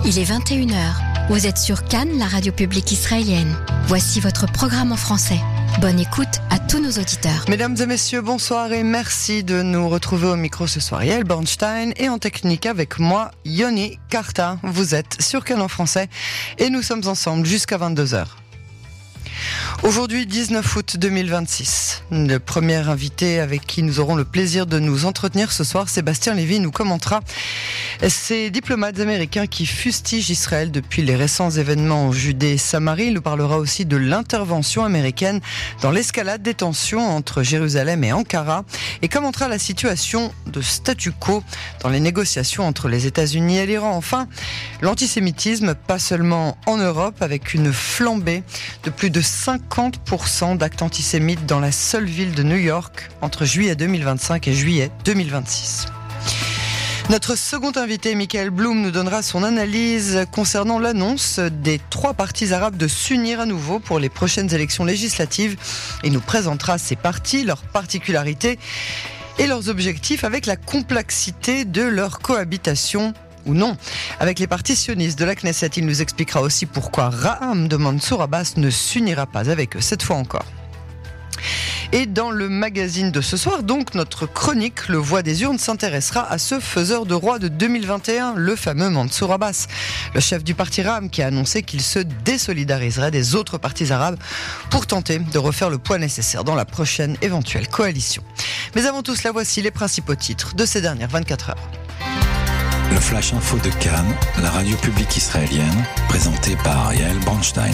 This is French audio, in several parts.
Il est 21h. Vous êtes sur Cannes, la radio publique israélienne. Voici votre programme en français. Bonne écoute à tous nos auditeurs. Mesdames et messieurs, bonsoir et merci de nous retrouver au micro ce soir. Yael Bornstein et en technique avec moi, Yoni Karta. Vous êtes sur Cannes en français et nous sommes ensemble jusqu'à 22h. Aujourd'hui, 19 août 2026. Le premier invité avec qui nous aurons le plaisir de nous entretenir ce soir, Sébastien Lévy, nous commentera ces diplomates américains qui fustigent Israël depuis les récents événements en Judée et Samarie. Il nous parlera aussi de l'intervention américaine dans l'escalade des tensions entre Jérusalem et Ankara et commentera la situation de statu quo dans les négociations entre les États-Unis et l'Iran. Enfin, l'antisémitisme, pas seulement en Europe, avec une flambée de plus de 50% d'actes antisémites dans la seule ville de New York entre juillet 2025 et juillet 2026. Notre second invité, Michael Blum, nous donnera son analyse concernant l'annonce des 3 partis arabes de s'unir à nouveau pour les prochaines élections législatives et nous présentera ces partis, leurs particularités et leurs objectifs avec la complexité de leur cohabitation ou non. Avec les partis sionistes de la Knesset, il nous expliquera aussi pourquoi Ra'am de Mansour Abbas ne s'unira pas avec eux, cette fois encore. Et dans le magazine de ce soir, donc, notre chronique, Le Voix des urnes, s'intéressera à ce faiseur de roi de 2021, le fameux Mansour Abbas, le chef du parti Ra'am qui a annoncé qu'il se désolidariserait des autres partis arabes pour tenter de refaire le poids nécessaire dans la prochaine éventuelle coalition. Mais avant tout cela, voici les principaux titres de ces dernières 24 heures. Le Flash Info de Cannes, la radio publique israélienne, présenté par Yael Bornstein.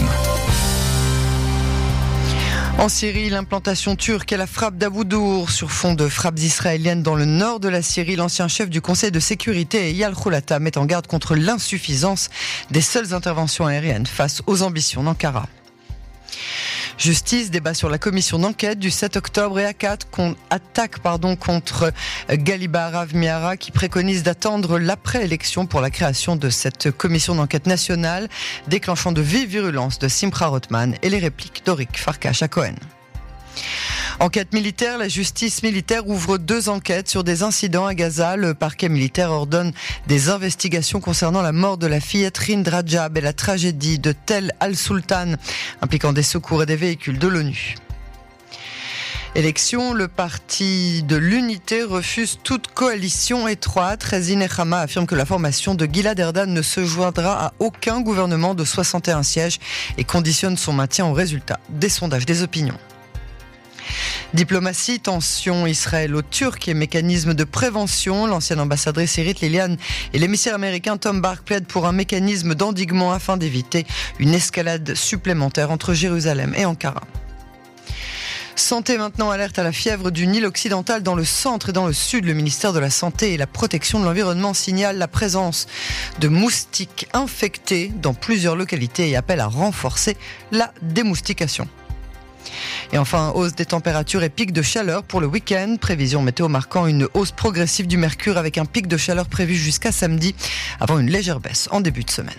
En Syrie, l'implantation turque et la frappe d'Abu Dour sur fond de frappes israéliennes dans le nord de la Syrie. L'ancien chef du Conseil de sécurité, Eyal Khoulata, met en garde contre l'insuffisance des seules interventions aériennes face aux ambitions d'Ankara. Justice, débat sur la commission d'enquête du 7 octobre et attaque contre Galiba Arav Miara qui préconise d'attendre l'après-élection pour la création de cette commission d'enquête nationale, déclenchant de vives virulences de Simcha Rothman et les répliques d'Orik Farkash à Cohen. Enquête militaire, la justice militaire ouvre 2 enquêtes sur des incidents à Gaza. Le parquet militaire ordonne des investigations concernant la mort de la fillette Rind Rajab et la tragédie de Tel al-Sultan, impliquant des secours et des véhicules de l'ONU. Élection, le parti de l'unité refuse toute coalition étroite. Rezin Nechama affirme que la formation de Gilad Erdan ne se joindra à aucun gouvernement de 61 sièges et conditionne son maintien au résultat des sondages des opinions. Diplomatie, tension israélo-turque et mécanisme de prévention. L'ancienne ambassadrice Irit Lilian et l'émissaire américain Tom Bark plaident pour un mécanisme d'endiguement afin d'éviter une escalade supplémentaire entre Jérusalem et Ankara. Santé maintenant, alerte à la fièvre du Nil occidental dans le centre et dans le sud. Le ministère de la Santé et la Protection de l'Environnement signale la présence de moustiques infectés dans plusieurs localités et appelle à renforcer la démoustication. Et enfin, hausse des températures et pic de chaleur pour le week-end. Prévision météo marquant une hausse progressive du mercure avec un pic de chaleur prévu jusqu'à samedi avant une légère baisse en début de semaine.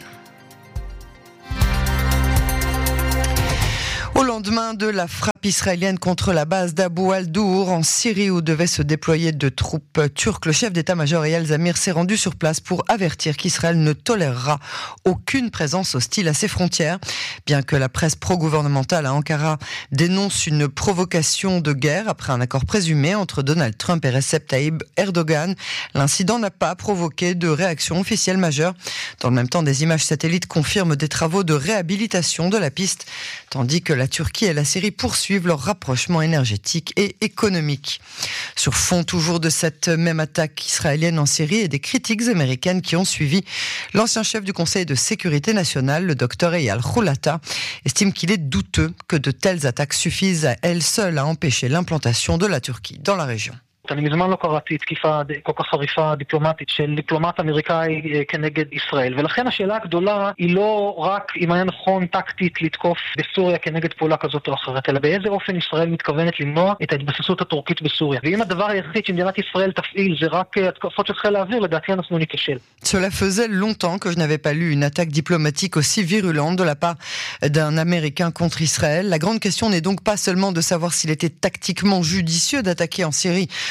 Au lendemain de la frappe israélienne contre la base d'Abu al-Dour en Syrie où devaient se déployer de troupes turques, le chef d'état-major Eyal Zamir s'est rendu sur place pour avertir qu'Israël ne tolérera aucune présence hostile à ses frontières. Bien que la presse pro-gouvernementale à Ankara dénonce une provocation de guerre après un accord présumé entre Donald Trump et Recep Tayyip Erdogan, l'incident n'a pas provoqué de réaction officielle majeure. Dans le même temps, des images satellites confirment des travaux de réhabilitation de la piste, tandis que la Turquie et la Syrie poursuivent leur rapprochement énergétique et économique. Sur fond toujours de cette même attaque israélienne en Syrie et des critiques américaines qui ont suivi, l'ancien chef du Conseil de sécurité nationale, le docteur Eyal Khoulata, estime qu'il est douteux que de telles attaques suffisent à elles seules à empêcher l'implantation de la Turquie dans la région. אני מזמן לא קראתי תקיפה כל כך חריפה דיפלומטית של דיפלומט אמריקאי כנגד ישראל, ולכן השאלה הגדולה היא לא רק אם היה נכון טקטית לתקוף בסוריה כנגד פעולה כזאת או אחרת, אלא באיזה אופן ישראל מתכוונת למנוע את ההתבססות הטורקית בסוריה. ואם הדבר היחיד שמדינת ישראל תפעיל זה רק התקפות של חיל האוויר, לדעתי אנחנו ניכשל. Cela faisait longtemps que je n'avais pas lu une attaque diplomatique aussi virulente de la part d'un Américain contre Israël. La grande question n'est donc pas seulement de savoir s'il était tactiquement judicieux d'attaquer en Syrie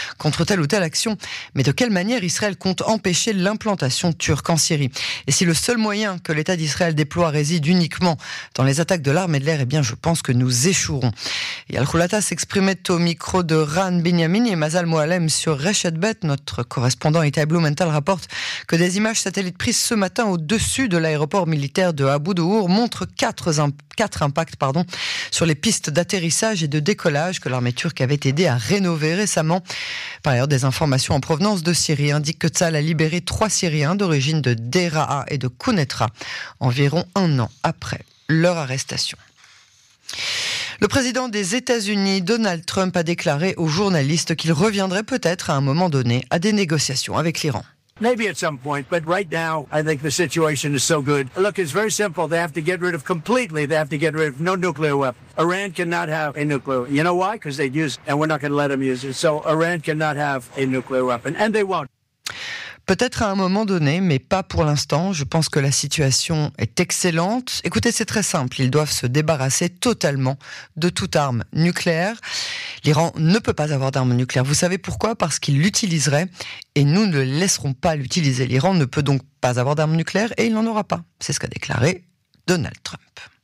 contre telle ou telle action. Mais de quelle manière Israël compte empêcher l'implantation turque en Syrie? Et si le seul moyen que l'État d'Israël déploie réside uniquement dans les attaques de l'armée de l'air, eh bien je pense que nous échouerons. Et Al-Khoulata s'exprimait au micro de Ran Binyamin et Mazal Moalem sur Reshet Bet. Notre correspondant Itai Blumenthal rapporte que des images satellites prises ce matin au-dessus de l'aéroport militaire de Abu Douhour montrent quatre impacts sur les pistes d'atterrissage et de décollage que l'armée turque avait aidé à rénover récemment. Par ailleurs, des informations en provenance de Syrie indiquent que Tsahal a libéré 3 Syriens d'origine de Deraa et de Quneitra, environ 1 an après leur arrestation. Le président des États-Unis, Donald Trump, a déclaré aux journalistes qu'il reviendrait peut-être à un moment donné à des négociations avec l'Iran. Maybe at some point, but right now, I think the situation is so good. Look, it's very simple. They have to get rid of no nuclear weapons. Iran cannot have a nuclear. You know why? Because they'd use it, and we're not going to let them use it. So Iran cannot have a nuclear weapon, and they won't. Peut-être à un moment donné, mais pas pour l'instant. Je pense que la situation est excellente. Écoutez, c'est très simple. Ils doivent se débarrasser totalement de toute arme nucléaire. L'Iran ne peut pas avoir d'arme nucléaire. Vous savez pourquoi? Parce qu'il l'utiliserait et nous ne le laisserons pas l'utiliser. L'Iran ne peut donc pas avoir d'arme nucléaire et il n'en aura pas. C'est ce qu'a déclaré Donald Trump.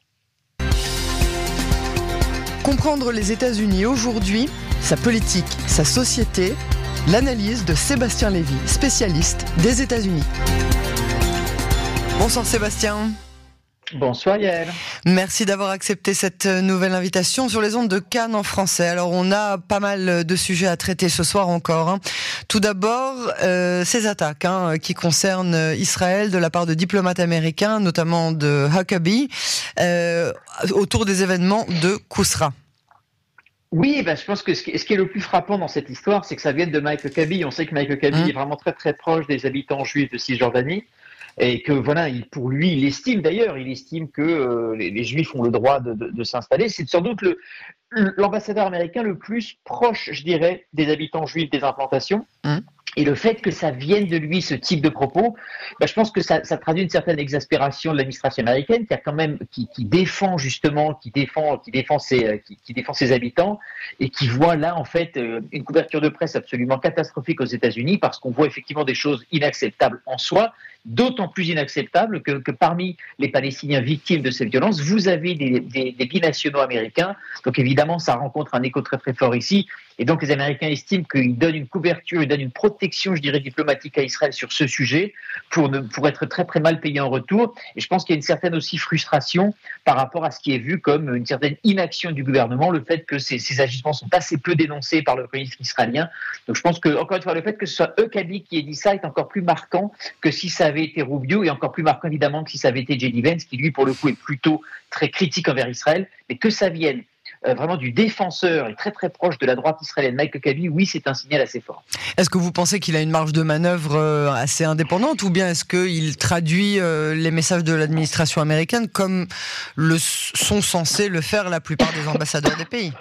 Comprendre les États-Unis aujourd'hui, sa politique, sa société. L'analyse de Sébastien Lévy, spécialiste des États-Unis. Bonsoir Sébastien. Bonsoir Yael. Merci d'avoir accepté cette nouvelle invitation sur les ondes de Cannes en français. Alors on a pas mal de sujets à traiter ce soir encore. Tout d'abord, ces attaques qui concernent Israël de la part de diplomates américains, notamment de Huckabee, autour des événements de Kousra. Oui, je pense que ce qui est le plus frappant dans cette histoire, c'est que ça vient de Mike Huckabee. On sait que Mike Huckabee est vraiment très très proche des habitants juifs de Cisjordanie et que voilà, pour lui, il estime que les juifs ont le droit de s'installer. C'est sans doute l'ambassadeur américain le plus proche, je dirais, des habitants juifs des implantations. Et le fait que ça vienne de lui, ce type de propos, je pense que ça traduit une certaine exaspération de l'administration américaine qui défend ses habitants et qui voit là en fait une couverture de presse absolument catastrophique aux États-Unis parce qu'on voit effectivement des choses inacceptables en soi, d'autant plus inacceptables que parmi les Palestiniens victimes de ces violences, vous avez des binationaux américains. Donc évidemment, ça rencontre un écho très très fort ici. Et donc les Américains estiment qu'ils donnent une couverture, ils donnent une protection, je dirais, diplomatique à Israël sur ce sujet pour être très très mal payés en retour. Et je pense qu'il y a une certaine aussi frustration par rapport à ce qui est vu comme une certaine inaction du gouvernement, le fait que ces agissements sont assez peu dénoncés par le Premier ministre israélien. Donc je pense que, encore une fois, le fait que ce soit Huckabee qui ait dit ça est encore plus marquant que si ça avait été Rubio et encore plus marquant évidemment que si ça avait été J.D. Vance qui lui pour le coup est plutôt très critique envers Israël, mais que ça vienne vraiment du défenseur et très très proche de la droite israélienne, Mike Huckabee, oui, c'est un signal assez fort. Est-ce que vous pensez qu'il a une marge de manœuvre assez indépendante ou bien est-ce qu'il traduit les messages de l'administration américaine comme sont censés le faire la plupart des ambassadeurs des pays?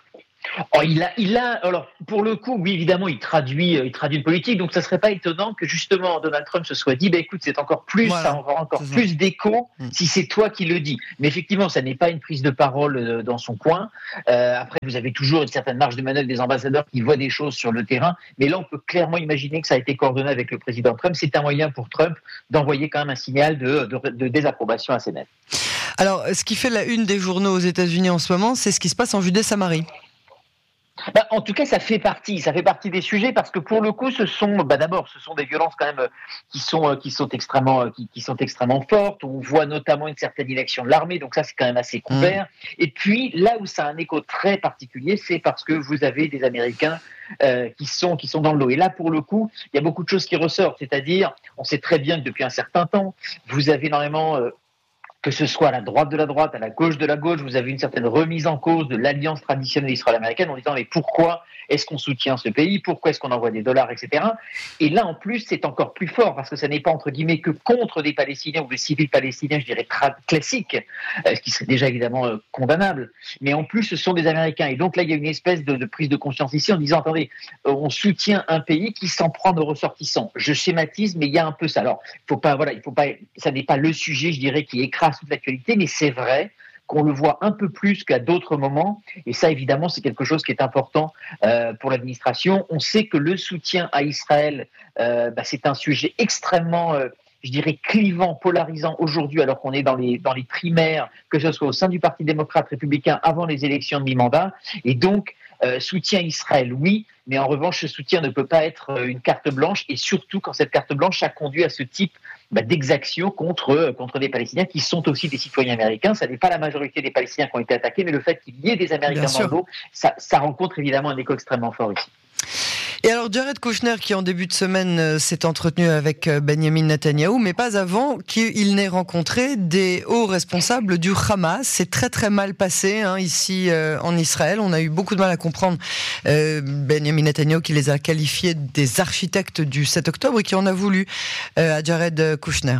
Alors, pour le coup, oui, évidemment, il traduit une politique, donc ça serait pas étonnant que justement Donald Trump se soit dit, écoute, c'est encore plus, voilà, ça aura encore plus d'écho si c'est toi qui le dis. Mais effectivement, ça n'est pas une prise de parole dans son coin. Après, vous avez toujours une certaine marge de manœuvre des ambassadeurs qui voient des choses sur le terrain, mais là, on peut clairement imaginer que ça a été coordonné avec le président Trump. C'est un moyen pour Trump d'envoyer quand même un signal de désapprobation assez net. Alors, ce qui fait la une des journaux aux États-Unis en ce moment, c'est ce qui se passe en Judée-Samarie. En tout cas, ça fait partie des sujets parce que pour le coup, ce sont des violences quand même qui sont extrêmement fortes. On voit notamment une certaine inaction de l'armée, donc ça c'est quand même assez couvert. Et puis là où ça a un écho très particulier, c'est parce que vous avez des Américains qui sont dans le lot. Et là, pour le coup, il y a beaucoup de choses qui ressortent. C'est-à-dire, on sait très bien que depuis un certain temps, vous avez énormément que ce soit à la droite de la droite, à la gauche de la gauche, vous avez une certaine remise en cause de l'alliance traditionnelle israélo-américaine en disant mais pourquoi est-ce qu'on soutient ce pays, pourquoi est-ce qu'on envoie des dollars, etc. Et là en plus c'est encore plus fort parce que ça n'est pas entre guillemets que contre des Palestiniens ou des civils palestiniens, je dirais classiques, ce qui serait déjà évidemment condamnable, mais en plus ce sont des Américains. Et donc là il y a une espèce de prise de conscience ici en disant attendez, on soutient un pays qui s'en prend aux ressortissants. Je schématise, mais il y a un peu ça. Alors il faut pas, ça n'est pas le sujet, je dirais, qui écrase toute l'actualité, mais c'est vrai qu'on le voit un peu plus qu'à d'autres moments. Et ça, évidemment, c'est quelque chose qui est important pour l'administration. On sait que le soutien à Israël, c'est un sujet extrêmement je dirais, clivant, polarisant aujourd'hui, alors qu'on est dans les primaires, que ce soit au sein du Parti démocrate républicain avant les élections de mi-mandat. Et donc, soutien Israël, oui, mais en revanche, ce soutien ne peut pas être une carte blanche, et surtout quand cette carte blanche a conduit à ce type d'exactions contre des Palestiniens qui sont aussi des citoyens américains. Ça n'est pas la majorité des Palestiniens qui ont été attaqués, mais le fait qu'il y ait des Américains dans le dos, ça rencontre évidemment un écho extrêmement fort ici. Et alors Jared Kushner, qui en début de semaine s'est entretenu avec Benjamin Netanyahou, mais pas avant qu'il n'ait rencontré des hauts responsables du Hamas. C'est très très mal passé ici en Israël. On a eu beaucoup de mal à comprendre Benjamin Netanyahou qui les a qualifiés des architectes du 7 octobre et qui en a voulu à Jared Kushner.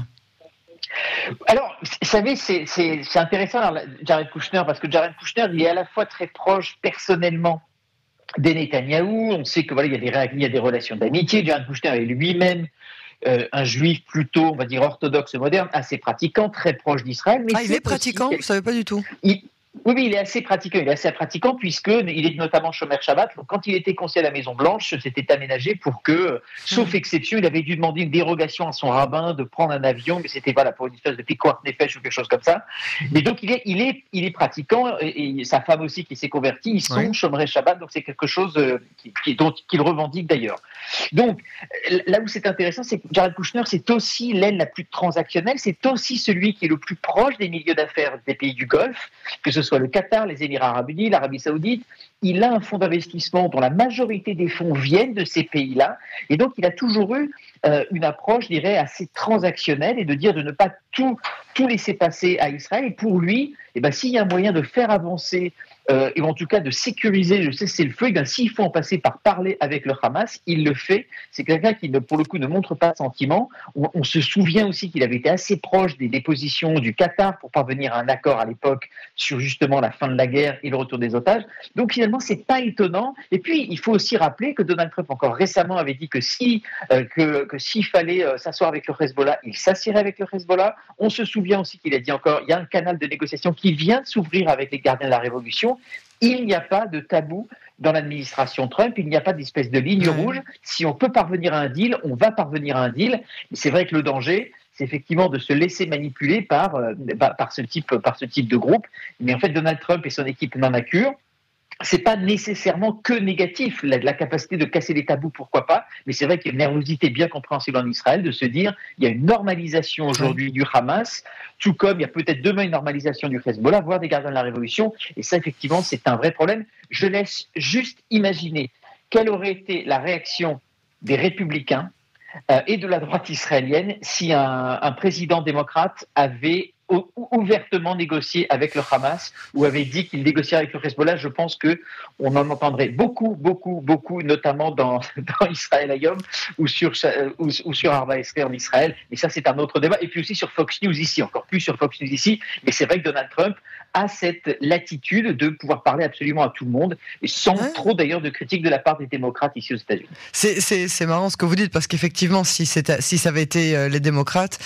Alors, vous savez, c'est intéressant Jared Kushner, parce que Jared Kushner, il est à la fois très proche personnellement des Netanyahou. On sait que il y a des relations d'amitié. Jared Kushner est lui-même un juif plutôt, on va dire, orthodoxe moderne, assez pratiquant, très proche d'Israël. Mais il est pratiquant, je ne savais pas du tout. Oui, il est assez pratiquant puisqu'il est notamment Shomer Shabbat. Donc, quand il était conseiller à la Maison-Blanche, c'était aménagé pour que, sauf exception, il avait dû demander une dérogation à son rabbin de prendre un avion, mais c'était pour une espèce de pikuach nefesh ou quelque chose comme ça. Mais donc, il est pratiquant, et sa femme aussi qui s'est convertie, ils sont Shomer Shabbat, donc c'est quelque chose qu'il revendique d'ailleurs. Donc, là où c'est intéressant, c'est que Jared Kushner, c'est aussi l'aile la plus transactionnelle, c'est aussi celui qui est le plus proche des milieux d'affaires des pays du Golfe, que ce soit le Qatar, les Émirats arabes unis, l'Arabie saoudite. Il a un fonds d'investissement dont la majorité des fonds viennent de ces pays-là. Et donc, il a toujours eu une approche, je dirais, assez transactionnelle, et de dire de ne pas tout laisser passer à Israël. Et pour lui, s'il y a un moyen de faire avancer, et en tout cas de sécuriser le cessez-le-feu, s'il faut en passer par parler avec le Hamas, il le fait. C'est quelqu'un qui, pour le coup, ne montre pas de sentiment. On se souvient aussi qu'il avait été assez proche des positions du Qatar pour parvenir à un accord à l'époque sur justement la fin de la guerre et le retour des otages. Donc finalement, c'est pas étonnant. Et puis, il faut aussi rappeler que Donald Trump, encore récemment, avait dit que s'il fallait s'asseoir avec le Hezbollah, il s'assierait avec le Hezbollah. On se souvient aussi qu'il a dit encore, il y a un canal de négociation qui vient de s'ouvrir avec les gardiens de la Révolution. Il n'y a pas de tabou dans l'administration Trump, il n'y a pas d'espèce de ligne rouge. Si on peut parvenir à un deal, on va parvenir à un deal. Mais c'est vrai que le danger, c'est effectivement de se laisser manipuler par ce type de groupe. Mais en fait, Donald Trump et son équipe n'en a cure. C'est pas nécessairement que négatif, la capacité de casser les tabous, pourquoi pas, mais c'est vrai qu'il y a une nervosité bien compréhensible en Israël de se dire il y a une normalisation aujourd'hui du Hamas, tout comme il y a peut-être demain une normalisation du Hezbollah, voire des gardiens de la Révolution, et ça effectivement c'est un vrai problème. Je laisse juste imaginer quelle aurait été la réaction des républicains et de la droite israélienne si un président démocrate avait ouvertement négocié avec le Hamas ou avait dit qu'il négociait avec le Hezbollah. Je pense qu'on en entendrait beaucoup, notamment dans Israël Hayom ou sur Arba Esrei en Israël. Mais ça, c'est un autre débat. Et puis aussi sur Fox News ici, encore plus sur Fox News ici. Mais c'est vrai que Donald Trump a cette latitude de pouvoir parler absolument à tout le monde, et sans trop d'ailleurs de critiques de la part des démocrates ici aux États-Unis. C'est marrant ce que vous dites, parce qu'effectivement, si ça avait été les démocrates,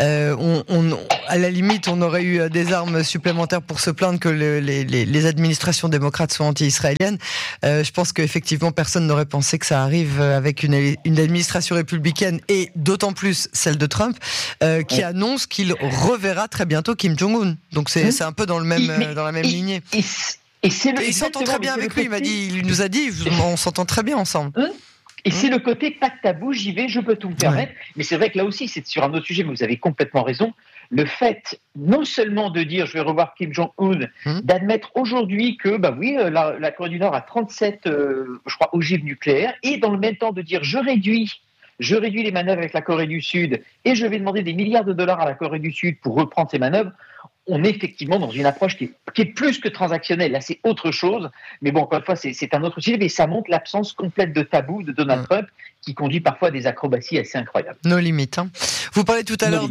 à la limite, on aurait eu des armes supplémentaires pour se plaindre que les administrations démocrates soient anti-israéliennes. Je pense qu'effectivement, personne n'aurait pensé que ça arrive avec une administration républicaine, et d'autant plus celle de Trump, qui annonce qu'il reverra très bientôt Kim Jong-un. Donc c'est un peu dans la même lignée. Et il s'entend très bien avec lui. Il nous a dit, on s'entend très bien ensemble. Et c'est le côté pas de tabou, j'y vais, je peux tout me permettre. Mais c'est vrai que là aussi, c'est sur un autre sujet, mais vous avez complètement raison. Le fait, non seulement de dire je vais revoir Kim Jong-un, d'admettre aujourd'hui que, la Corée du Nord a 37, je crois, ogives nucléaires, et dans le même temps de dire je réduis les manœuvres avec la Corée du Sud, et je vais demander des milliards de dollars à la Corée du Sud pour reprendre ces manœuvres. On est effectivement dans une approche qui est plus que transactionnelle. Là, c'est autre chose. Mais bon, encore une fois, c'est un autre sujet. Mais ça montre l'absence complète de tabou de Donald Trump, qui conduit parfois à des acrobaties assez incroyables. Nos limites. Vous parlez tout à l'heure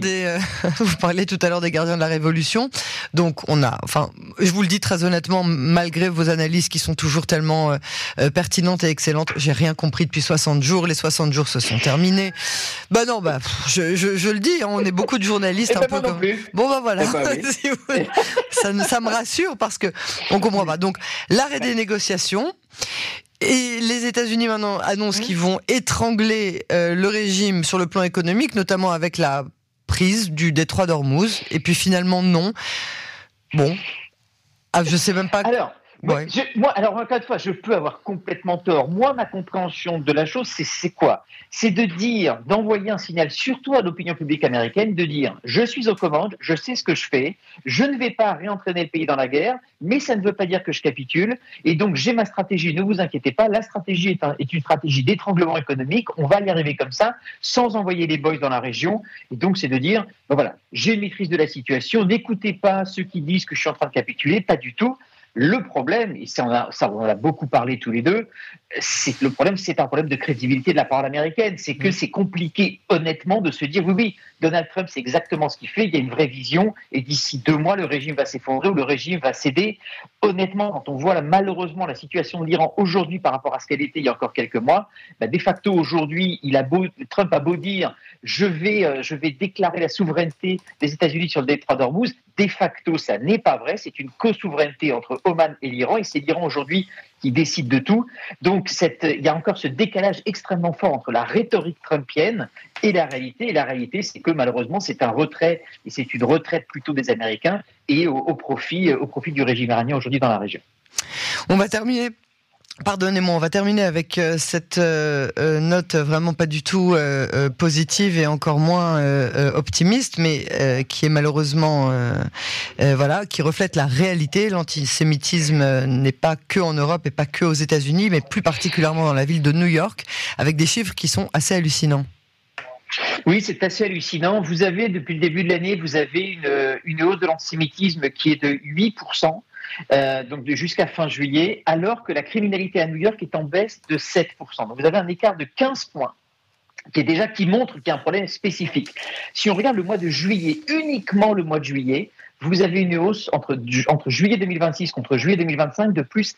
des gardiens de la Révolution. Donc, je vous le dis très honnêtement, malgré vos analyses qui sont toujours tellement pertinentes et excellentes, j'ai rien compris depuis 60 jours. Les 60 jours se sont terminés. Je le dis, on est beaucoup de journalistes un peu comme. Bon, voilà. ça me rassure parce que on comprend pas. Donc, l'arrêt des négociations. Et les États-Unis maintenant annoncent qu'ils vont étrangler le régime sur le plan économique, notamment avec la prise du détroit d'Ormuz. Et puis finalement, non. Bon. Ah, je sais même pas. Alors, ouais. Alors encore une fois, je peux avoir complètement tort. Moi, ma compréhension de la chose, c'est quoi ? C'est d'envoyer un signal, surtout à l'opinion publique américaine, de dire « je suis aux commandes, je sais ce que je fais, je ne vais pas réentraîner le pays dans la guerre, mais ça ne veut pas dire que je capitule, et donc j'ai ma stratégie, ne vous inquiétez pas, la stratégie est une stratégie d'étranglement économique, on va y arriver comme ça, sans envoyer les boys dans la région, et donc c'est de dire ben voilà, j'ai une maîtrise de la situation, n'écoutez pas ceux qui disent que je suis en train de capituler, pas du tout. Le problème, et ça on en a beaucoup parlé tous les deux, c'est que le problème, c'est un problème de crédibilité de la parole américaine. C'est que c'est compliqué, honnêtement, de se dire oui, Donald Trump, c'est exactement ce qu'il fait, il y a une vraie vision, et d'ici 2 mois, le régime va s'effondrer ou le régime va céder. Honnêtement, quand on voit malheureusement la situation de l'Iran aujourd'hui par rapport à ce qu'elle était il y a encore quelques mois, de facto aujourd'hui, Trump a beau dire je vais déclarer la souveraineté des États-Unis sur le détroit d'Ormuz. De facto, ça n'est pas vrai. C'est une co-souveraineté entre Oman et l'Iran, et c'est l'Iran aujourd'hui qui décide de tout. Donc, il y a encore ce décalage extrêmement fort entre la rhétorique trumpienne et la réalité. Et la réalité, c'est que malheureusement, c'est un retrait, et c'est une retraite plutôt des Américains et au profit du régime iranien aujourd'hui dans la région. On va terminer. Pardonnez-moi, on va terminer avec cette note vraiment pas du tout positive et encore moins optimiste, mais qui est malheureusement qui reflète la réalité. L'antisémitisme n'est pas que en Europe et pas que aux États-Unis, mais plus particulièrement dans la ville de New York, avec des chiffres qui sont assez hallucinants. Oui, c'est assez hallucinant. Vous avez, depuis le début de l'année, une hausse de l'antisémitisme qui est de 8%. Donc jusqu'à fin juillet, alors que la criminalité à New York est en baisse de 7%. Donc vous avez un écart de 15 points qui montre qu'il y a un problème spécifique. Si on regarde le mois de juillet, uniquement le mois de juillet, vous avez une hausse entre juillet 2026 contre juillet 2025 de plus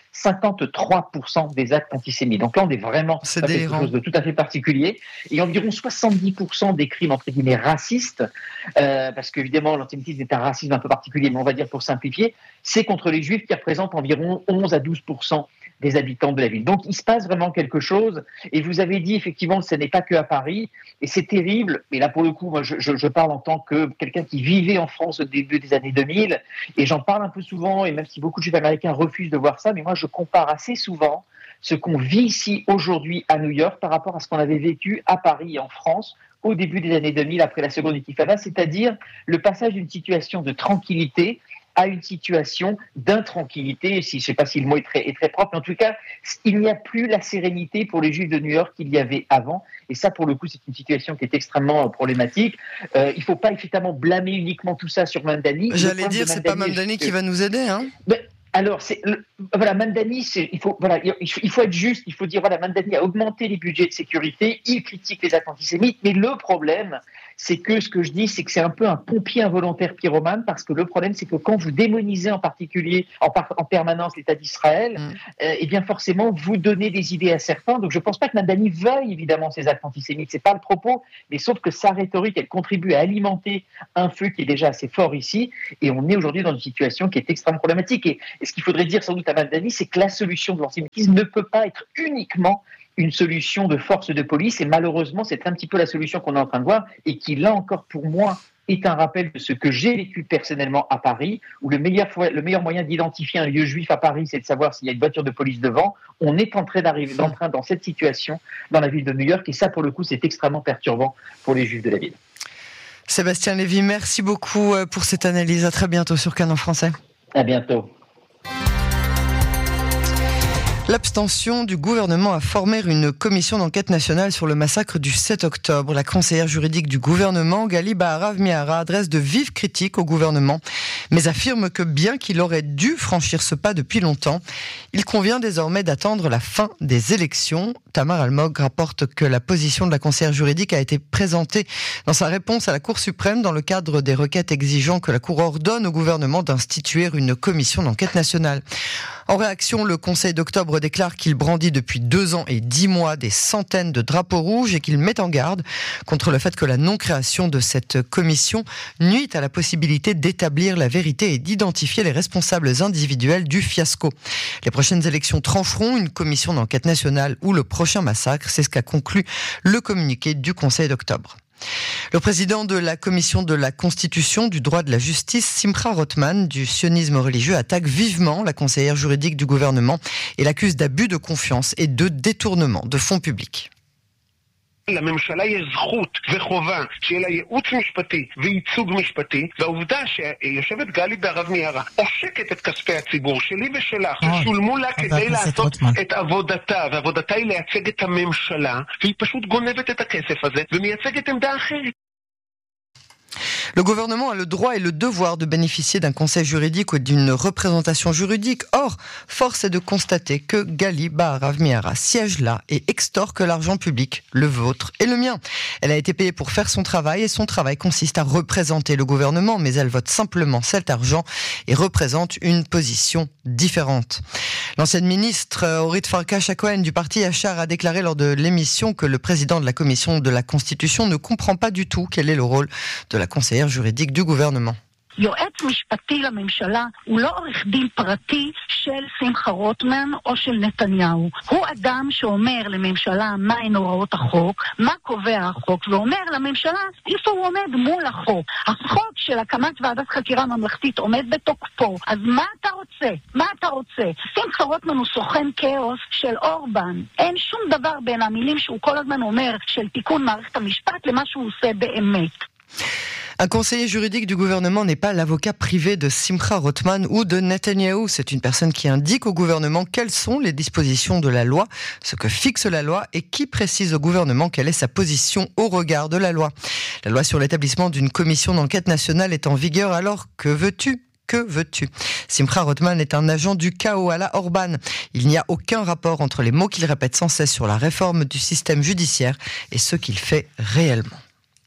53% des actes antisémites. Donc là, on est vraiment dans quelque chose de tout à fait particulier. Et environ 70% des crimes, entre guillemets, racistes, parce qu'évidemment, l'antisémitisme est un racisme un peu particulier, mais on va dire pour simplifier, c'est contre les Juifs qui représentent environ 11 à 12% des habitants de la ville. Donc, il se passe vraiment quelque chose. Et vous avez dit, effectivement, ce n'est pas que à Paris. Et c'est terrible. Mais là, pour le coup, moi, je parle en tant que quelqu'un qui vivait en France au début des années 2000. Et j'en parle un peu souvent. Et même si beaucoup de Juifs américains refusent de voir ça, mais moi, je compare assez souvent ce qu'on vit ici aujourd'hui à New York par rapport à ce qu'on avait vécu à Paris et en France au début des années 2000, après la seconde intifada, c'est-à-dire le passage d'une situation de tranquillité à une situation d'intranquillité, je ne sais pas si le mot est très propre, mais en tout cas, il n'y a plus la sérénité pour les Juifs de New York qu'il y avait avant, et ça, pour le coup, c'est une situation qui est extrêmement problématique. Il ne faut pas évidemment blâmer uniquement tout ça sur Mamdani. J'allais dire, c'est pas Mamdani qui va nous aider, hein. Alors, Mamdani, il faut être juste, il faut dire, Mamdani a augmenté les budgets de sécurité, il critique les actes antisémites, mais le problème, c'est que ce que je dis, c'est que c'est un peu un pompier involontaire pyromane, parce que le problème, c'est que quand vous démonisez en particulier, en permanence l'État d'Israël, eh bien forcément, vous donnez des idées à certains. Donc je ne pense pas que Mamdani veuille évidemment ces actes antisémites, c'est pas le propos, mais sauf que sa rhétorique, elle contribue à alimenter un feu qui est déjà assez fort ici, et on est aujourd'hui dans une situation qui est extrêmement problématique. Et ce qu'il faudrait dire sans doute à Mamdani, c'est que la solution de l'antisémitisme ne peut pas être uniquement une solution de force de police, et malheureusement c'est un petit peu la solution qu'on est en train de voir, et qui là encore pour moi est un rappel de ce que j'ai vécu personnellement à Paris, où le meilleur moyen d'identifier un lieu juif à Paris, c'est de savoir s'il y a une voiture de police devant. On est en train d'arriver dans cette situation dans la ville de New York, et ça pour le coup c'est extrêmement perturbant pour les juifs de la ville. Sébastien Lévy, merci beaucoup pour cette analyse. À très bientôt sur Canon Français. À bientôt. L'abstention du gouvernement à former une commission d'enquête nationale sur le massacre du 7 octobre. La conseillère juridique du gouvernement, Gali Baharav Miara, adresse de vives critiques au gouvernement, mais affirme que bien qu'il aurait dû franchir ce pas depuis longtemps, il convient désormais d'attendre la fin des élections. Tamar Almog rapporte que la position de la conseillère juridique a été présentée dans sa réponse à la Cour suprême dans le cadre des requêtes exigeant que la Cour ordonne au gouvernement d'instituer une commission d'enquête nationale. En réaction, le Conseil d'octobre déclare qu'il brandit depuis 2 ans et 10 mois des centaines de drapeaux rouges et qu'il met en garde contre le fait que la non-création de cette commission nuit à la possibilité d'établir la vérité et d'identifier les responsables individuels du fiasco. Les prochaines élections trancheront une commission d'enquête nationale ou le prochain massacre. C'est ce qu'a conclu le communiqué du Conseil d'octobre. Le président de la commission de la Constitution, du droit de la justice, Simcha Rothman, du sionisme religieux, attaque vivement la conseillère juridique du gouvernement et l'accuse d'abus de confiance et de détournement de fonds publics. לממשלה יש זכות וחובה שיהיה לה ייעוץ משפטי וייצוג משפטי, והעובדה שיושבת גלי בהרב מיארה עושקת את כספי הציבור שלי ושלך ששולמו לה כדי לעשות את עבודתה, ועבודתה היא לייצג את הממשלה, והיא פשוט גונבת את הכסף הזה ומייצגת עמדה אחרת. Le gouvernement a le droit et le devoir de bénéficier d'un conseil juridique ou d'une représentation juridique. Or, force est de constater que Gali Baharav Miara siège là et extorque l'argent public, le vôtre et le mien. Elle a été payée pour faire son travail et son travail consiste à représenter le gouvernement, mais elle vote simplement cet argent et représente une position différente. L'ancienne ministre Orit Farkas-Cohen du parti Yachar a déclaré lors de l'émission que le président de la commission de la Constitution ne comprend pas du tout quel est le rôle de la conseillère juridique du gouvernement. יועץ משפטי לממשלה הוא לא עורך דין פרטי של שמחה רוטמן או של נתניהו. הוא אדם שאומר לממשלה מהן הוראות החוק, מה קובע החוק, ואומר לממשלה איפה הוא עומד מול החוק. החוק של הקמת ועדת חקירה ממלכתית עומד בתוקפו. אז מה אתה רוצה? מה אתה רוצה? שמחה רוטמן הוא סוכן כאוס של אורבן. אין שום דבר בין המילים שהוא כל הזמן אומר של תיקון מערכת המשפט למה שהוא עושה באמת. Un conseiller juridique du gouvernement n'est pas l'avocat privé de Simcha Rothman ou de Netanyahou. C'est une personne qui indique au gouvernement quelles sont les dispositions de la loi, ce que fixe la loi et qui précise au gouvernement quelle est sa position au regard de la loi. La loi sur l'établissement d'une commission d'enquête nationale est en vigueur, alors que veux-tu ? Que veux-tu ? Simcha Rothman est un agent du chaos à la Orban. Il n'y a aucun rapport entre les mots qu'il répète sans cesse sur la réforme du système judiciaire et ce qu'il fait réellement.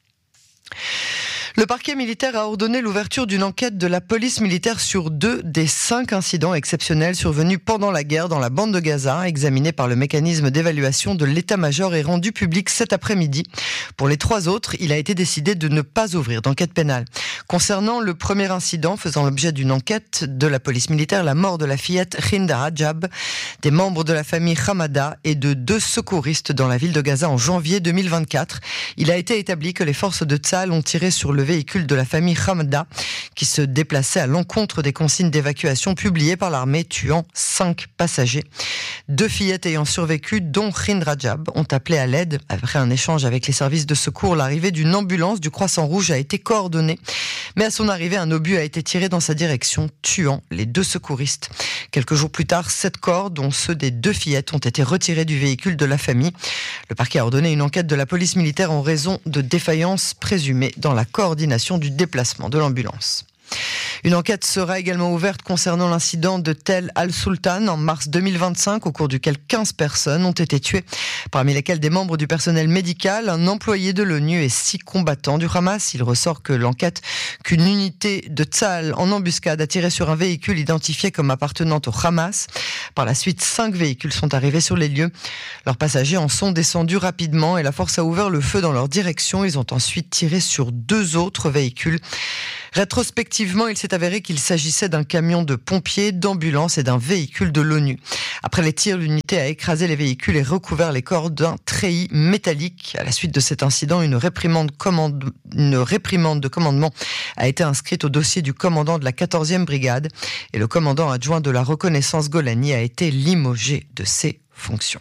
Le parquet militaire a ordonné l'ouverture d'une enquête de la police militaire sur 2 des 5 incidents exceptionnels survenus pendant la guerre dans la bande de Gaza, examinés par le mécanisme d'évaluation de l'état-major et rendu public cet après-midi. Pour les 3 autres, il a été décidé de ne pas ouvrir d'enquête pénale. Concernant le premier incident faisant l'objet d'une enquête de la police militaire, la mort de la fillette Hind Rajab, des membres de la famille Hamada et de 2 secouristes dans la ville de Gaza en janvier 2024, il a été établi que les forces de Tsahal ont tiré sur le véhicule de la famille Hamada qui se déplaçait à l'encontre des consignes d'évacuation publiées par l'armée, tuant 5 passagers. 2 fillettes ayant survécu, dont Hind Rajab, ont appelé à l'aide. Après un échange avec les services de secours, l'arrivée d'une ambulance du Croissant Rouge a été coordonnée. Mais à son arrivée, un obus a été tiré dans sa direction, tuant les 2 secouristes. Quelques jours plus tard, 7 corps, dont ceux des 2 fillettes, ont été retirés du véhicule de la famille. Le parquet a ordonné une enquête de la police militaire en raison de défaillances présumées dans la coordination du déplacement de l'ambulance. Une enquête sera également ouverte concernant l'incident de Tel al-Sultan en mars 2025, au cours duquel 15 personnes ont été tuées, parmi lesquelles des membres du personnel médical, un employé de l'ONU et 6 combattants du Hamas. Il ressort que l'enquête qu'une unité de Tsahal en embuscade a tiré sur un véhicule identifié comme appartenant au Hamas. Par la suite, 5 véhicules sont arrivés sur les lieux. Leurs passagers en sont descendus rapidement et la force a ouvert le feu dans leur direction. Ils ont ensuite tiré sur 2 autres véhicules. Rétrospectivement, il s'est avéré qu'il s'agissait d'un camion de pompiers, d'ambulance et d'un véhicule de l'ONU. Après les tirs, l'unité a écrasé les véhicules et recouvert les corps d'un treillis métallique. À la suite de cet incident, une réprimande de commandement a été inscrite au dossier du commandant de la 14e brigade et le commandant adjoint de la reconnaissance Golani a été limogé de ses fonctions.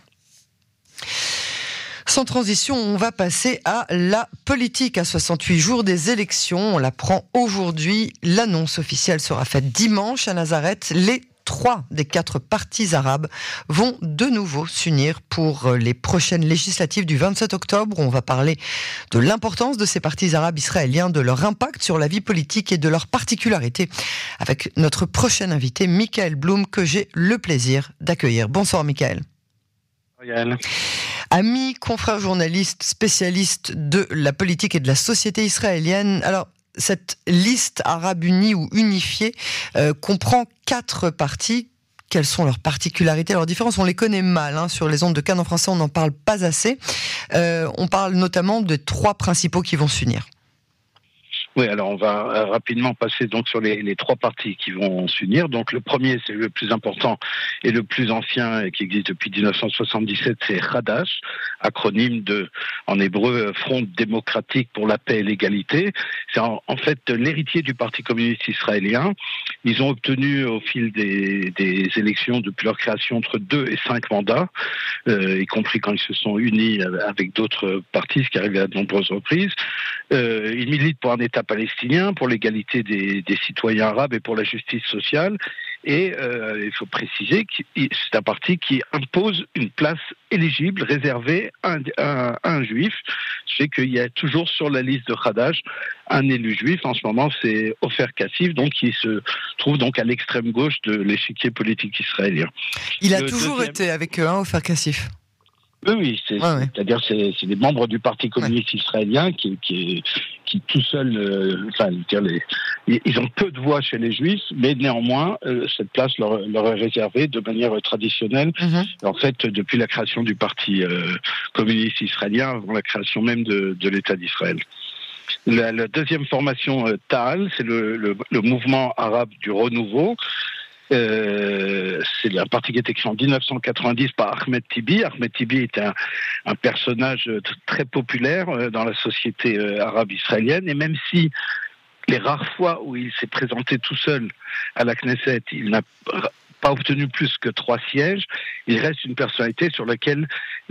Sans transition, on va passer à la politique. À 68 jours des élections, on l'apprend aujourd'hui. L'annonce officielle sera faite dimanche à Nazareth. Les 3 des 4 partis arabes vont de nouveau s'unir pour les prochaines législatives du 27 octobre. On va parler de l'importance de ces partis arabes israéliens, de leur impact sur la vie politique et de leurs particularités avec notre prochain invité, Michael Blum, que j'ai le plaisir d'accueillir. Bonsoir Michael. Bonsoir. Ami, confrère journaliste, spécialiste de la politique et de la société israélienne. Alors, cette liste arabe unie ou unifiée comprend 4 partis. Quelles sont leurs particularités, leurs différences ? On les connaît mal. Sur les ondes de Cannes en français, on n'en parle pas assez. On parle notamment de 3 principaux qui vont s'unir. Oui, alors on va rapidement passer donc sur les trois partis qui vont s'unir. Donc le premier, c'est le plus important et le plus ancien et qui existe depuis 1977, c'est Hadash, acronyme en hébreu Front démocratique pour la paix et l'égalité. C'est en fait l'héritier du Parti communiste israélien. Ils ont obtenu au fil des élections depuis leur création entre 2 et 5 mandats, y compris quand ils se sont unis avec d'autres partis, ce qui est arrivé à de nombreuses reprises. Ils militent pour un État palestinien, pour l'égalité des citoyens arabes et pour la justice sociale. Et il faut préciser que c'est un parti qui impose une place éligible réservée à un juif. C'est qu'il y a toujours sur la liste de Hadash un élu juif. En ce moment, c'est Ofer Kassif, donc qui se trouve donc à l'extrême gauche de l'échiquier politique israélien. Il a toujours été avec eux, Ofer Kassif. Oui, c'est-à-dire c'est des membres du Parti communiste israélien qui tout seuls, ils ont peu de voix chez les Juifs, mais néanmoins cette place leur est réservée de manière traditionnelle. En fait, depuis la création du Parti communiste israélien, avant la création même de l'État d'Israël. La deuxième formation, Ta'al, c'est le mouvement arabe du renouveau. C'est un parti qui a été créé en 1990 par Ahmed Tibi. Ahmed Tibi est un personnage très populaire dans la société arabe israélienne, et même si les rares fois où il s'est présenté tout seul à la Knesset, il n'a pas obtenu plus que 3 sièges, il reste une personnalité sur laquelle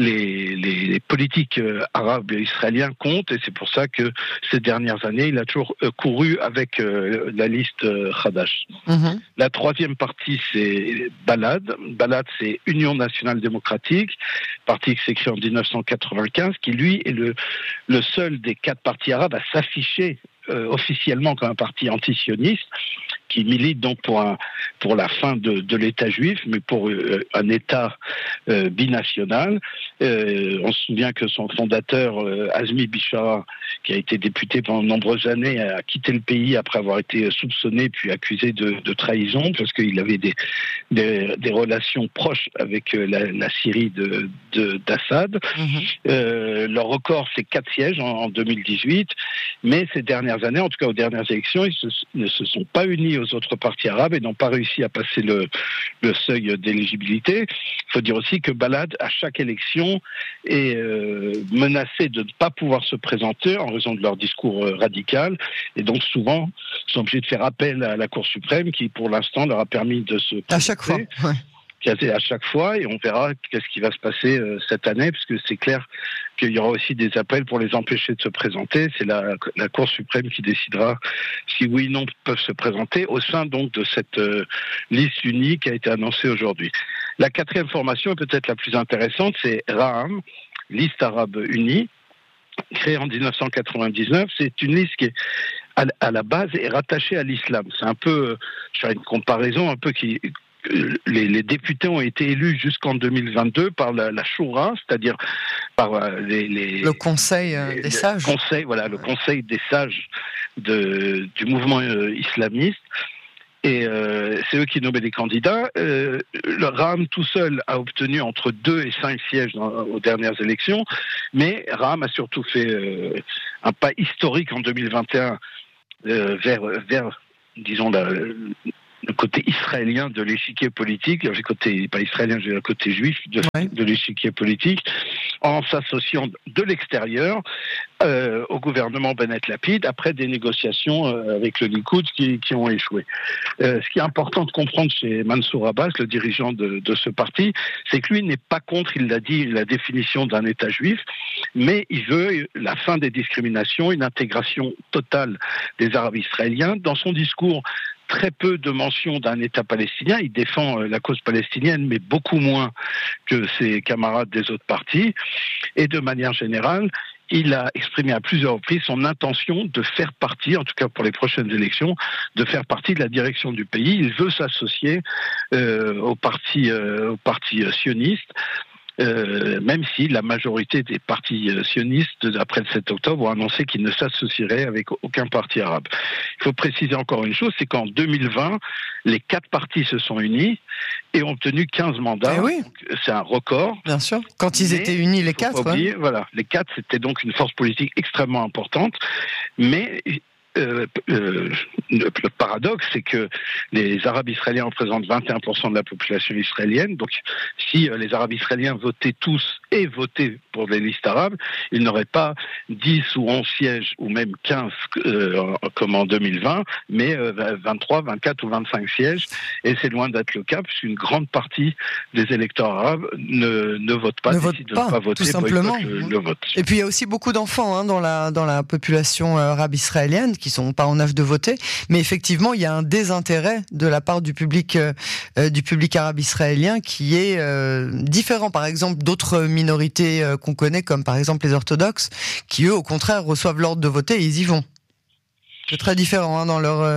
les politiques arabes et israéliens comptent, et c'est pour ça que ces dernières années, il a toujours couru avec la liste Hadash. La troisième partie, c'est Balad. Balad, c'est Union nationale démocratique, parti qui s'est créé en 1995, qui lui est le seul des 4 partis arabes à s'afficher officiellement comme un parti antisioniste, qui milite donc pour la fin de l'État juif, mais pour un État binational. On se souvient que son fondateur, Azmi Bishara, qui a été député pendant de nombreuses années, a quitté le pays après avoir été soupçonné puis accusé de trahison, parce qu'il avait des relations proches avec la Syrie d'Assad. Leur record, c'est 4 sièges en 2018, mais ces dernières années, en tout cas aux dernières élections, ils ne se sont pas unis aux autres partis arabes et n'ont pas réussi à passer le seuil d'éligibilité. Il faut dire aussi que Balad, à chaque élection, est menacé de ne pas pouvoir se présenter en raison de leur discours radical, et donc souvent sont obligés de faire appel à la Cour suprême qui, pour l'instant, leur a permis de se présenter. À chaque fois, à chaque fois, et on verra qu'est-ce qui va se passer cette année, parce que c'est clair qu'il y aura aussi des appels pour les empêcher de se présenter. C'est la Cour suprême qui décidera si oui ou non peuvent se présenter au sein donc de cette liste unie qui a été annoncée aujourd'hui. La quatrième formation, est peut-être la plus intéressante, c'est Ra'am, liste arabe unie, créée en 1999. C'est une liste qui est à la base est rattachée à l'islam. C'est un peu, je fais une comparaison un peu qui... Les députés ont été élus jusqu'en 2022 par la Shura, c'est-à-dire par le Conseil des sages. Le Conseil des sages du mouvement islamiste. Et c'est eux qui nommaient les candidats. Le Ra'am tout seul a obtenu entre 2 et 5 sièges aux dernières élections, mais Ra'am a surtout fait un pas historique en 2021 vers disons, le côté israélien de l'échiquier politique, le côté pas israélien, j'ai le côté juif de l'échiquier politique, en s'associant de l'extérieur au gouvernement Bennett-Lapid après des négociations avec le Likoud qui ont échoué. Ce qui est important de comprendre chez Mansour Abbas, le dirigeant de ce parti, c'est que lui n'est pas contre, il l'a dit, la définition d'un État juif, mais il veut la fin des discriminations, une intégration totale des Arabes israéliens. Dans son discours, très peu de mention d'un État palestinien. Il défend la cause palestinienne, mais beaucoup moins que ses camarades des autres partis. Et de manière générale, il a exprimé à plusieurs reprises son intention de faire partie, en tout cas pour les prochaines élections, de faire partie de la direction du pays. Il veut s'associer au parti sioniste. Même si la majorité des partis sionistes, après le 7 octobre, ont annoncé qu'ils ne s'associeraient avec aucun parti arabe. Il faut préciser encore une chose, c'est qu'en 2020, les 4 partis se sont unis et ont obtenu 15 mandats. Oui. Donc, c'est un record. Bien sûr. Quand ils étaient unis, les 4. Voilà, les 4, c'était donc une force politique extrêmement importante. Mais le paradoxe, c'est que les Arabes israéliens représentent 21% de la population israélienne. Donc, si les Arabes israéliens votaient tous et votaient pour les listes arabes, ils n'auraient pas 10 ou 11 sièges, ou même 15 comme en 2020, mais 23, 24 ou 25 sièges. Et c'est loin d'être le cas, puisqu'une grande partie des électeurs arabes ne votent pas, décident de ne pas voter, tout simplement. Le vote. Et puis il y a aussi beaucoup d'enfants dans la population arabe israélienne qui sont pas en âge de voter, mais effectivement il y a un désintérêt de la part du public arabe israélien qui est différent, par exemple, d'autres minorités qu'on connaît, comme par exemple les orthodoxes, qui eux au contraire reçoivent l'ordre de voter et ils y vont. C'est très différent dans leur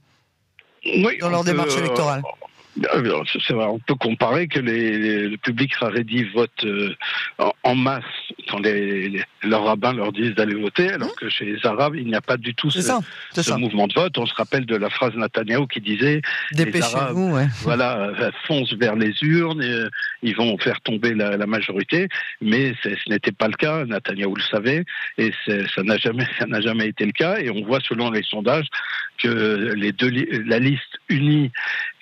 démarche électorale. C'est vrai, on peut comparer que le public haredi vote en masse quand leurs rabbins leur disent d'aller voter, alors que chez les Arabes, il n'y a pas du tout ce mouvement de vote. On se rappelle de la phrase Netanyahou qui disait « Les Arabes foncent vers les urnes, et, ils vont faire tomber la majorité », mais ce n'était pas le cas, Netanyahou le savait, et ça n'a jamais été le cas, et on voit selon les sondages que la liste unie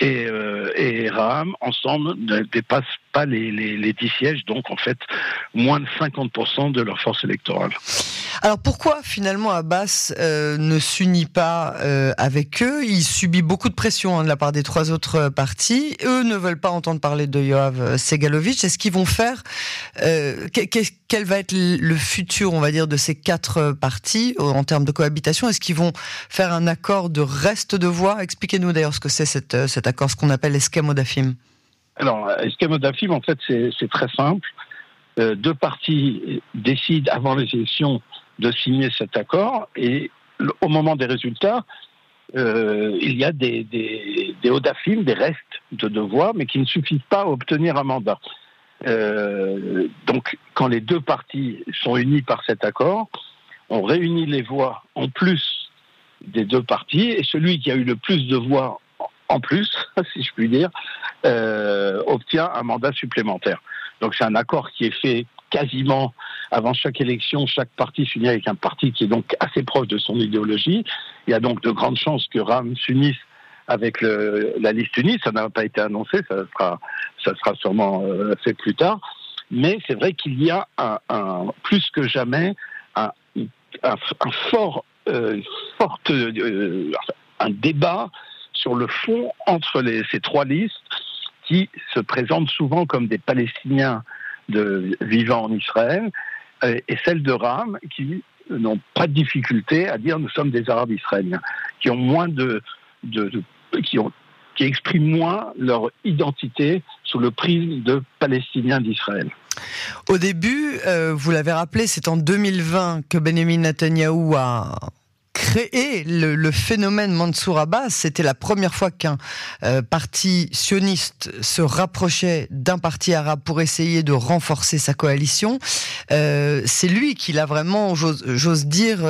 et Raham, ensemble, ne dépassent pas les 10 sièges, donc en fait, moins de 50% de leur force électorale. Alors pourquoi finalement Abbas ne s'unit pas avec eux ? Il subit beaucoup de pression de la part des 3 autres partis. Eux ne veulent pas entendre parler de Yoav Segalovitch. Est-ce qu'ils vont faire quel va être le futur, on va dire, de ces 4 partis en termes de cohabitation ? Est-ce qu'ils vont faire un accord de reste de voix ? Expliquez-nous d'ailleurs ce que c'est cet accord, ce qu'on appelle l'Eskem Odafim. Alors, Eskem Odafim, en fait, c'est très simple. 2 partis décident avant les élections de signer cet accord, et au moment des résultats, il y a des Odafim, des restes de voix, mais qui ne suffisent pas à obtenir un mandat. Donc, quand les 2 partis sont unis par cet accord, on réunit les voix en plus des 2 partis, et celui qui a eu le plus de voix en plus, si je puis dire, obtient un mandat supplémentaire. Donc c'est un accord qui est fait quasiment avant chaque élection. Chaque parti s'unit avec un parti qui est donc assez proche de son idéologie. Il y a donc de grandes chances que Raham s'unisse avec la liste unie. Ça n'a pas été annoncé, ça sera sûrement fait plus tard. Mais c'est vrai qu'il y a plus que jamais un débat sur le fond entre ces 3 listes qui se présentent souvent comme des Palestiniens vivant en Israël, et celle de Raham qui n'ont pas de difficulté à dire nous sommes des Arabes israéliens, qui ont moins qui expriment moins leur identité sous le prisme de Palestiniens d'Israël. Au début, vous l'avez rappelé, c'est en 2020 que Benjamin Netanyahou a créé le phénomène Mansour Abbas. C'était la première fois qu'un parti sioniste se rapprochait d'un parti arabe pour essayer de renforcer sa coalition. C'est lui qui l'a vraiment, j'ose dire,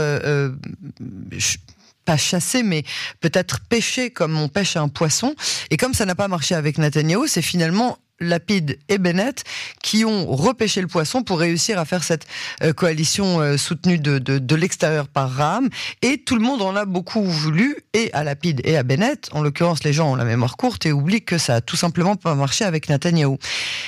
pas chassé, mais peut-être pêché comme on pêche un poisson. Et comme ça n'a pas marché avec Netanyahou, c'est finalement Lapid et Bennett qui ont repêché le poisson pour réussir à faire cette coalition soutenue de l'extérieur par Raham, et tout le monde en a beaucoup voulu, et à Lapid et à Bennett. En l'occurrence, les gens ont la mémoire courte et oublient que ça a tout simplement pas marché avec Netanyahou.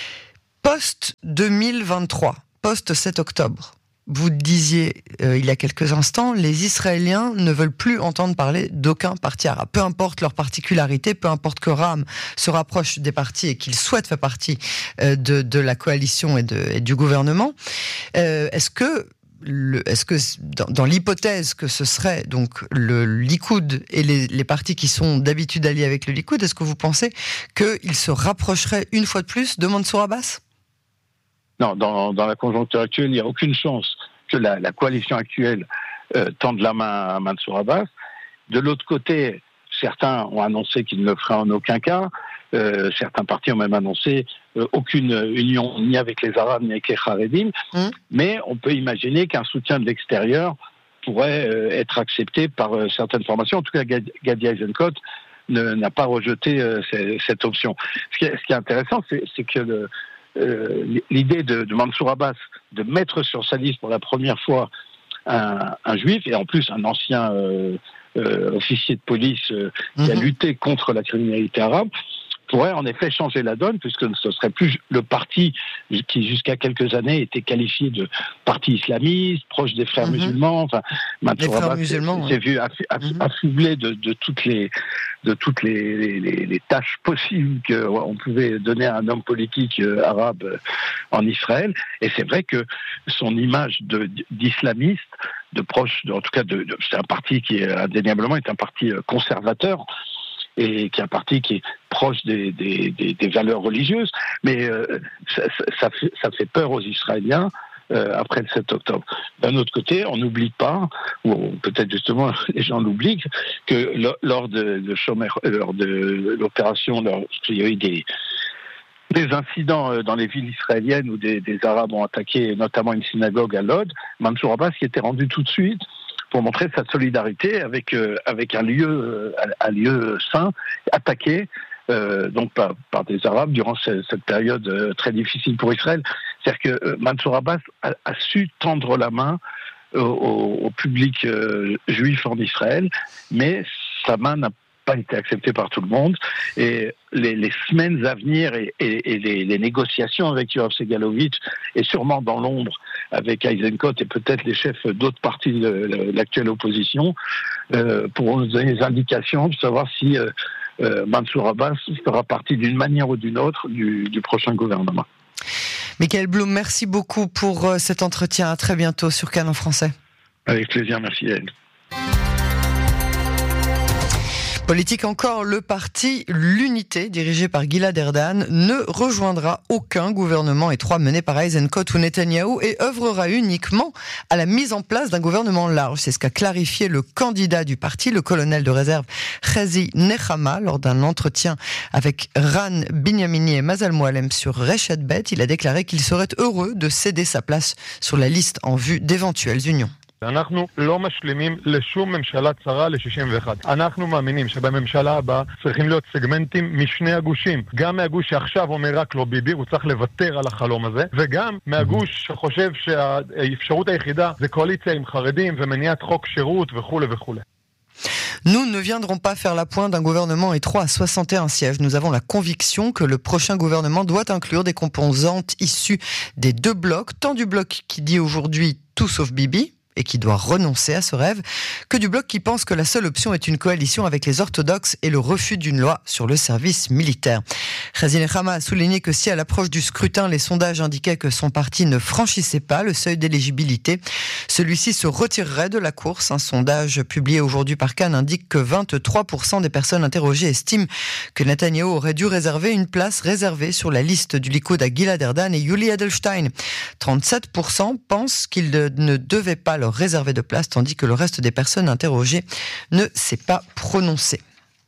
Post-2023, post-7 octobre, vous disiez il y a quelques instants, les Israéliens ne veulent plus entendre parler d'aucun parti arabe. Peu importe leur particularité, peu importe que Raham se rapproche des partis et qu'il souhaite faire partie de la coalition et du gouvernement. Est-ce que dans l'hypothèse que ce serait donc le Likoud et les partis qui sont d'habitude alliés avec le Likoud, est-ce que vous pensez qu'ils se rapprocheraient une fois de plus de Mansour Abbas ? Non, dans la conjoncture actuelle, il n'y a aucune chance que la coalition actuelle tende la main à Mansour Abbas. De l'autre côté, certains ont annoncé qu'ils ne le feraient en aucun cas. Certains partis ont même annoncé aucune union ni avec les Arabes ni avec les Haredim. Mais on peut imaginer qu'un soutien de l'extérieur pourrait être accepté par certaines formations. En tout cas, Gadi Eisenkot n'a pas rejeté cette option. Ce qui est intéressant, c'est que l'idée de Mansour Abbas de mettre sur sa liste pour la première fois un juif, et en plus un ancien officier de police qui a lutté contre la criminalité arabe, pourrait en effet changer la donne, puisque ce serait plus le parti qui jusqu'à quelques années était qualifié de parti islamiste, proche des frères musulmans. Enfin, Mansour Abbas s'est vu affublé de toutes les tâches possibles qu'on pouvait donner à un homme politique arabe en Israël. Et c'est vrai que son image d'islamiste, de proche, en tout cas, c'est un parti qui est indéniablement un parti conservateur, et qui est un parti qui est proche des valeurs religieuses, mais ça fait peur aux Israéliens après le 7 octobre. D'un autre côté, on n'oublie pas, ou peut-être justement les gens l'oublient, que lors de l'opération, lorsqu'il y a eu des incidents dans les villes israéliennes où des Arabes ont attaqué notamment une synagogue à Lod, Mansour Abbas y était rendu tout de suite pour montrer sa solidarité avec un lieu saint attaqué donc par des Arabes durant cette période très difficile pour Israël. C'est-à-dire que Mansour Abbas a su tendre la main au public juif en Israël, mais sa main n'a pas été acceptée par tout le monde, et les semaines à venir et les négociations avec Yoav Segalovitch, et sûrement dans l'ombre avec Eisenkot et peut-être les chefs d'autres partis de l'actuelle opposition, pourront nous donner des indications de savoir si Mansour Abbas fera partie d'une manière ou d'une autre du prochain gouvernement. Michael Blum, merci beaucoup pour cet entretien. À très bientôt sur Cannes en français. Avec plaisir, merci Yael. Politique encore, le parti L'Unité, dirigé par Gilad Erdan, ne rejoindra aucun gouvernement étroit mené par Eisenkot ou Netanyahou et œuvrera uniquement à la mise en place d'un gouvernement large. C'est ce qu'a clarifié le candidat du parti, le colonel de réserve Chazi Nechama, lors d'un entretien avec Ran Binyamini et Mazal Moalem sur Reshet Bet. Il a déclaré qu'il serait heureux de céder sa place sur la liste en vue d'éventuelles unions. אנחנו לא משלימים לשום ממשלה צרה ל-61. אנחנו מאמינים שבממשלה הבאה צריכים להיות סגמנטים משני הגושים. גם מהגוש שעכשיו אומר רק לא ביבי, הוא צריך לוותר על החלום הזה, וגם מהגוש שחושב שהאפשרות היחידה זה קואליציה עם חרדים ומניעת חוק שירות וכו' וכו'. Nous ne viendrons pas faire la pointe d'un gouvernement étroit à 61 sièges. Nous avons la conviction que le prochain gouvernement doit inclure des composantes issues des deux blocs, tant du bloc qui dit aujourd'hui tout sauf Bibi, et qui doit renoncer à ce rêve, que du bloc qui pense que la seule option est une coalition avec les orthodoxes et le refus d'une loi sur le service militaire. Chazi Nechama a souligné que si à l'approche du scrutin, les sondages indiquaient que son parti ne franchissait pas le seuil d'éligibilité, celui-ci se retirerait de la course. Un sondage publié aujourd'hui par Cannes indique que 23% des personnes interrogées estiment que Netanyahou aurait dû réserver une place réservée sur la liste du Likoud à Gilad Erdan et Yuli Edelstein. 37% pensent qu'il ne devait pas leur réserver de place, tandis que le reste des personnes interrogées ne s'est pas prononcé.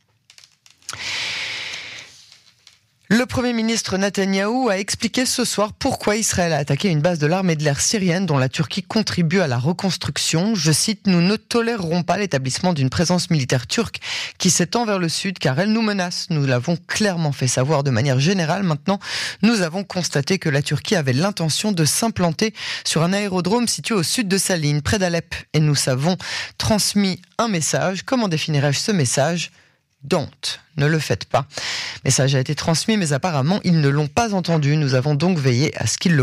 Le Premier ministre Netanyahou a expliqué ce soir pourquoi Israël a attaqué une base de l'armée de l'air syrienne dont la Turquie contribue à la reconstruction. Je cite, « Nous ne tolérerons pas l'établissement d'une présence militaire turque qui s'étend vers le sud car elle nous menace. Nous l'avons clairement fait savoir de manière générale. Maintenant, nous avons constaté que la Turquie avait l'intention de s'implanter sur un aérodrome situé au sud de sa ligne, près d'Alep. Et nous avons transmis un message. Comment définirais-je ce message ? Don't, ne le faites pas. Le message a été transmis, mais apparemment, ils ne l'ont pas entendu. Nous avons donc veillé à ce qu'ils le